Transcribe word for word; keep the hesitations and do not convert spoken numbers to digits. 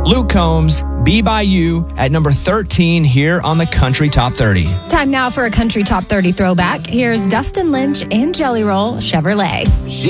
Luke Combs, Be By You at number thirteen here on the Country Top thirty. Time now for a Country Top thirty throwback. Here's Dustin Lynch and Jelly Roll Chevrolet. She